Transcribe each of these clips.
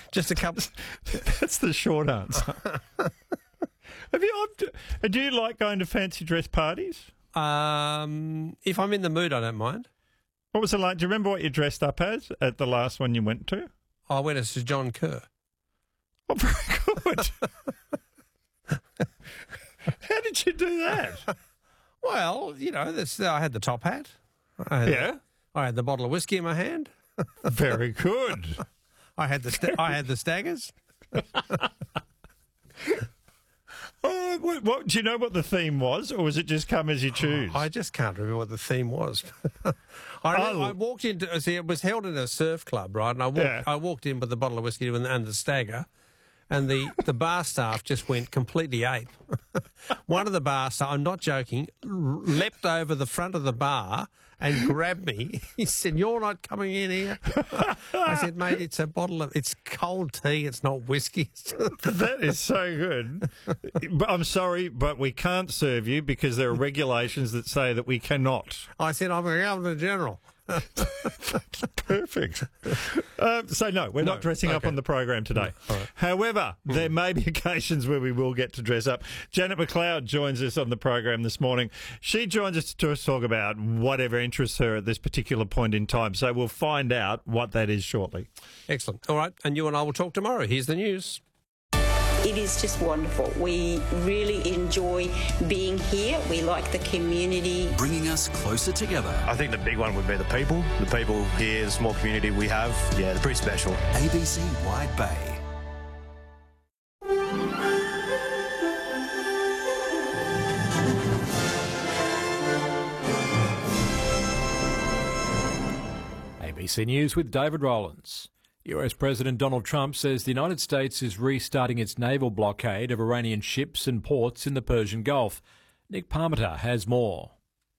Just a couple. That's the short answer. Do you like going to fancy dress parties? If I'm in the mood, I don't mind. What was it like? Do you remember what you dressed up as at the last one you went to? I went as John Kerr. Oh, very good. How did you do that? Well, I had the top hat. I had the bottle of whiskey in my hand. Very good. I had the staggers. Oh, what, do you know what the theme was, or was it just come as you choose? I just can't remember what the theme was. I walked into. See, it was held in a surf club, right? And I walked in with the bottle of whiskey and the stagger, and the bar staff just went completely ape. One of the bar staff, I'm not joking, leapt over the front of the bar and grabbed me. He said, "You're not coming in here." I said, "Mate, it's it's cold tea, it's not whiskey." That is so good. But I'm sorry, but we can't serve you because there are regulations that say that we cannot. I said, "I'm a Governor General." Perfect. So, no, we're not dressing up on the program today. Right. However, there may be occasions where we will get to dress up. Janet McLeod joins us on the program this morning. She joins us to talk about whatever interests her at this particular point in time. So we'll find out what that is shortly. Excellent. All right, and you and I will talk tomorrow. Here's the news. It is just wonderful. We really enjoy being here. We like the community. Bringing us closer together. I think the big one would be the people. The people here, the small community we have, yeah, they're pretty special. ABC Wide Bay. ABC News with David Rowlands. US President Donald Trump says the United States is restarting its naval blockade of Iranian ships and ports in the Persian Gulf. Nick Parmenter has more.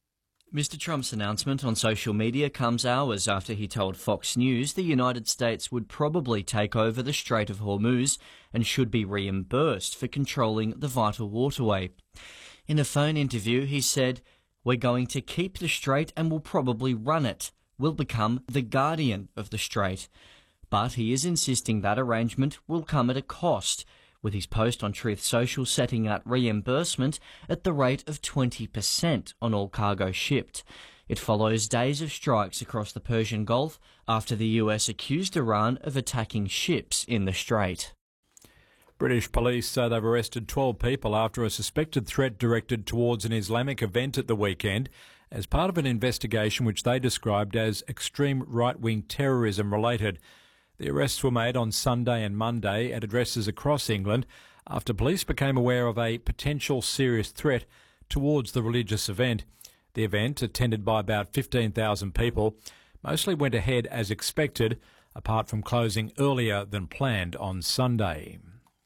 Mr. Trump's announcement on social media comes hours after he told Fox News the United States would probably take over the Strait of Hormuz and should be reimbursed for controlling the vital waterway. In a phone interview, he said, "We're going to keep the strait and will probably run it. We'll become the guardian of the strait." But he is insisting that arrangement will come at a cost, with his post on Truth Social setting out reimbursement at the rate of 20% on all cargo shipped. It follows days of strikes across the Persian Gulf after the US accused Iran of attacking ships in the strait. British police say they've arrested 12 people after a suspected threat directed towards an Islamic event at the weekend as part of an investigation which they described as extreme right-wing terrorism related. The arrests were made on Sunday and Monday at addresses across England after police became aware of a potential serious threat towards the religious event. The event, attended by about 15,000 people, mostly went ahead as expected, apart from closing earlier than planned on Sunday.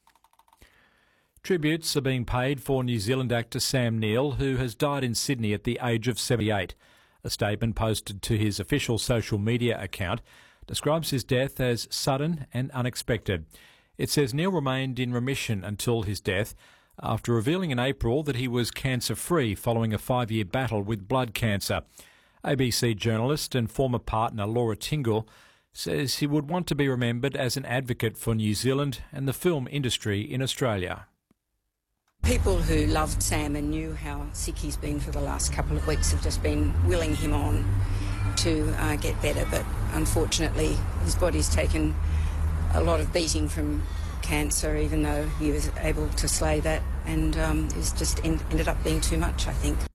Tributes are being paid for New Zealand actor Sam Neill, who has died in Sydney at the age of 78. A statement posted to his official social media account describes his death as sudden and unexpected. It says Neill remained in remission until his death, after revealing in April that he was cancer-free following a 5-year battle with blood cancer. ABC journalist and former partner Laura Tingle says he would want to be remembered as an advocate for New Zealand and the film industry in Australia. People who loved Sam and knew how sick he's been for the last couple of weeks have just been willing him on to get better, but unfortunately his body's taken a lot of beating from cancer, even though he was able to slay that, and it was just ended up being too much, I think.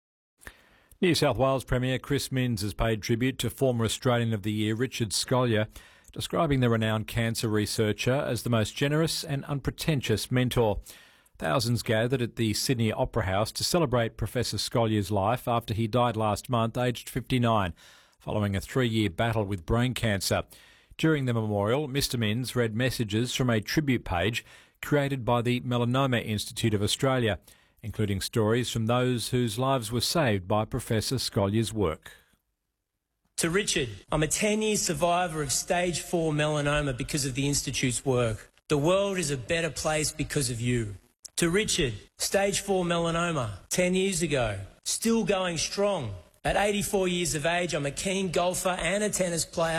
New South Wales Premier Chris Minns has paid tribute to former Australian of the Year Richard Scolyer, describing the renowned cancer researcher as the most generous and unpretentious mentor. Thousands gathered at the Sydney Opera House to celebrate Professor Scolyer's life after he died last month, aged 59, following a 3-year battle with brain cancer. During the memorial, Mr Minns read messages from a tribute page created by the Melanoma Institute of Australia, including stories from those whose lives were saved by Professor Scolyer's work. To Richard, I'm a 10-year survivor of stage 4 melanoma because of the Institute's work. The world is a better place because of you. To Richard, stage 4 melanoma, 10 years ago, still going strong. At 84 years of age, I'm a keen golfer and a tennis player.